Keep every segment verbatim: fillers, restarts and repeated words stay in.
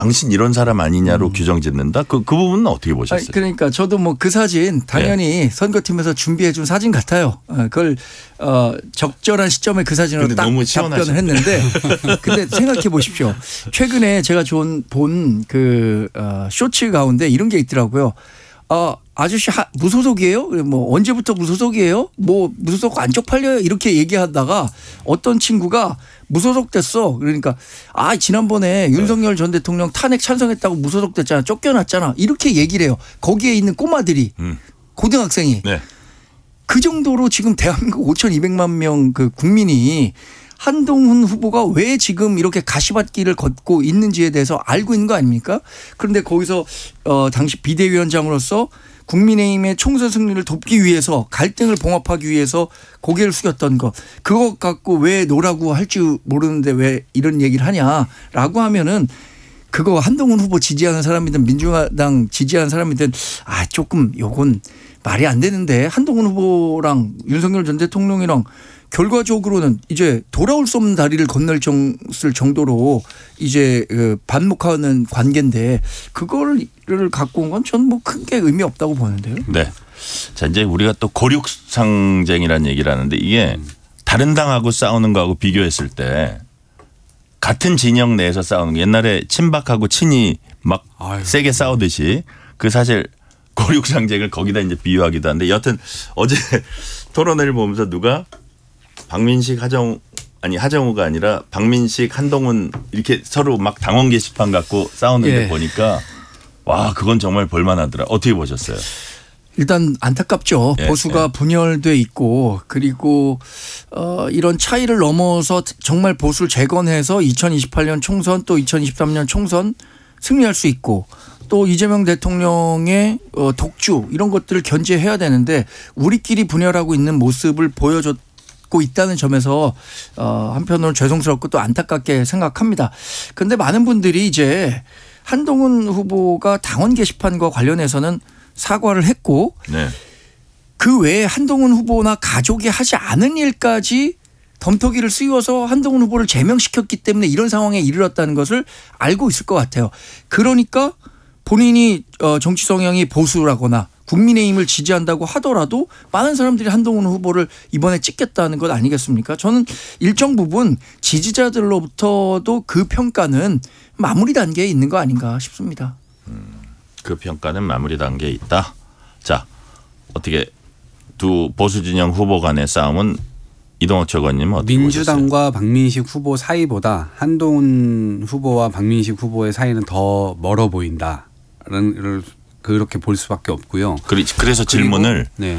당신 이런 사람 아니냐로 음. 규정 짓는다? 그, 그 부분은 어떻게 보셨어요? 아니, 그러니까 저도 뭐 그 사진 당연히 네. 선거팀에서 준비해 준 사진 같아요. 그걸 어, 적절한 시점에 그 사진으로 딱 답변을 했는데 근데 생각해 보십시오. 최근에 제가 본 그 어, 쇼츠 가운데 이런 게 있더라고요. 어, 아저씨 하, 무소속이에요? 뭐 언제부터 무소속이에요? 뭐 무소속 안 쪽팔려요? 이렇게 얘기하다가 어떤 친구가 무소속 됐어. 그러니까 아 지난번에 네. 윤석열 전 대통령 탄핵 찬성했다고 무소속 됐잖아. 쫓겨났잖아. 이렇게 얘기를 해요. 거기에 있는 꼬마들이 음. 고등학생이. 네. 그 정도로 지금 대한민국 오천이백만 명 그 국민이 한동훈 후보가 왜 지금 이렇게 가시밭길을 걷고 있는지에 대해서 알고 있는 거 아닙니까? 그런데 거기서 어, 당시 비대위원장으로서 국민의힘의 총선 승리를 돕기 위해서 갈등을 봉합하기 위해서 고개를 숙였던 거 그거 갖고 왜 노라고 할 줄 모르는데 왜 이런 얘기를 하냐라고 하면은 그거 한동훈 후보 지지하는 사람이든 민주당 지지하는 사람이든 아 조금 요건 말이 안 되는데 한동훈 후보랑 윤석열 전 대통령이랑 결과적으로는 이제 돌아올 수 없는 다리를 건널 정도로 이제 반목하는 관계인데 그거를 갖고 온 건 저는 뭐 큰 게 의미 없다고 보는데요. 네. 자 이제 우리가 또 고륙상쟁이라는 얘기를 하는데 이게 다른 당하고 싸우는 거하고 비교했을 때 같은 진영 내에서 싸우는 거 옛날에 친박하고 친이 막 아유. 세게 싸우듯이 그 사실 고륙상쟁을 거기다 이제 비유하기도 한데 여튼 어제 토론회를 보면서 누가 박민식 하정 아니 하정우가 아니라 박민식 한동훈 이렇게 서로 막 당원 게시판 갖고 싸우는데 예. 보니까 와 그건 정말 볼만하더라. 어떻게 보셨어요? 일단 안타깝죠. 예. 보수가 예. 분열돼 있고 그리고 어 이런 차이를 넘어서 정말 보수를 재건해서 이천이십팔 년 총선 또 이천이십삼 년 총선 승리할 수 있고 또 이재명 대통령의 독주 이런 것들을 견제해야 되는데 우리끼리 분열하고 있는 모습을 보여줬 고 있다는 점에서 어 한편으로는 죄송스럽고 또 안타깝게 생각합니다. 그런데 많은 분들이 이제 한동훈 후보가 당원 게시판과 관련해서는 사과를 했고 네. 그 외에 한동훈 후보나 가족이 하지 않은 일까지 덤터기를 씌워서 한동훈 후보를 제명시켰기 때문에 이런 상황에 이르렀다는 것을 알고 있을 것 같아요. 그러니까 본인이 정치 성향이 보수라거나 국민의힘을 지지한다고 하더라도 많은 사람들이 한동훈 후보를 이번에 찍겠다는 것 아니겠습니까? 저는 일정 부분 지지자들로부터도 그 평가는 마무리 단계에 있는 거 아닌가 싶습니다. 음, 그 평가는 마무리 단계에 있다. 자 어떻게 두 보수 진영 후보 간의 싸움은 이동호철 의원님 어떻게 민주당과 보셨어요? 박민식 후보 사이보다 한동훈 후보와 박민식 후보의 사이는 더 멀어 보인다를 그렇게 볼 수밖에 없고요. 그래서 질문을 네.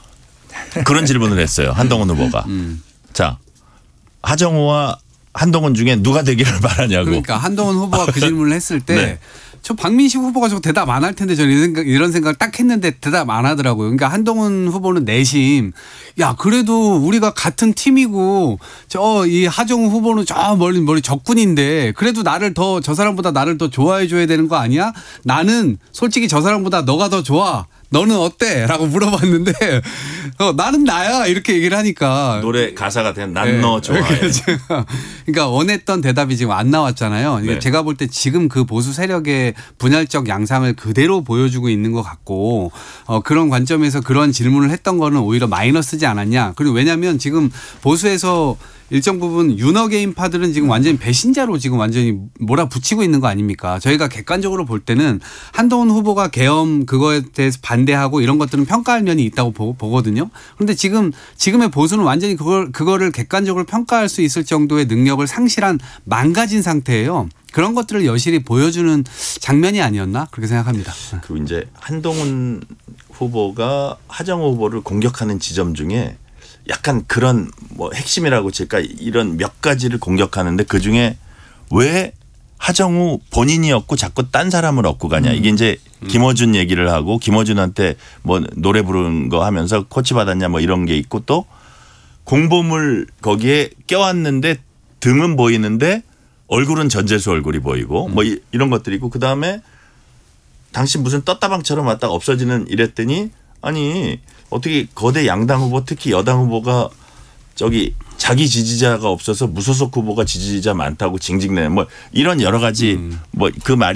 그런 질문을 했어요. 한동훈 후보가. 음. 자 하정우와 한동훈 중에 누가 되기를 바라냐고. 그러니까 한동훈 후보가 그 질문을 했을 때 네. 저 박민식 후보가 저 대답 안 할 텐데 저는 이런, 생각, 이런 생각을 딱 했는데 대답 안 하더라고요. 그러니까 한동훈 후보는 내심 야 그래도 우리가 같은 팀이고 저 이 하정우 후보는 저 멀리 멀리 적군인데 그래도 나를 더 저 사람보다 나를 더 좋아해 줘야 되는 거 아니야? 나는 솔직히 저 사람보다 너가 더 좋아. 너는 어때? 라고 물어봤는데 어, 나는 나야 이렇게 얘기를 하니까 노래 가사가 된 난 너 네. 좋아해. 그러니까 원했던 대답이 지금 안 나왔잖아요. 네. 제가 볼 때 지금 그 보수 세력의 분열적 양상을 그대로 보여주고 있는 것 같고 어, 그런 관점에서 그런 질문을 했던 거는 오히려 마이너스지 않았냐. 그리고 왜냐하면 지금 보수에서 일정 부분 윤어게인파들은 지금 완전히 배신자로 지금 완전히 몰아붙이고 있는 거 아닙니까? 저희가 객관적으로 볼 때는 한동훈 후보가 계엄 그거에 대해서 반대하고 이런 것들은 평가할 면이 있다고 보, 보거든요. 그런데 지금 지금의 보수는 완전히 그걸 그거를 객관적으로 평가할 수 있을 정도의 능력을 상실한 망가진 상태예요. 그런 것들을 여실히 보여주는 장면이 아니었나 그렇게 생각합니다. 그리고 이제 한동훈 후보가 하정우 후보를 공격하는 지점 중에 약간 그런 뭐 핵심이라고 칠까 이런 몇 가지를 공격하는데 그중에 왜 하정우 본인이었고 자꾸 딴 사람을 얻고 가냐. 이게 이제 김어준 얘기를 하고 김어준한테 뭐 노래 부르는 거 하면서 코치 받았냐 뭐 이런 게 있고 또 공보물 거기에 껴왔는데 등은 보이는데 얼굴은 전재수 얼굴이 보이고 뭐 이런 것들이 있고 그다음에 당신 무슨 떴다방처럼 왔다가 없어지는 이랬더니 아니 어떻게 거대 양당 후보 특히 여당 후보가 저기 자기 지지자가 없어서 무소속 후보가 지지자 많다고 징징대는 뭐 이런 여러 가지 음. 뭐 그 말이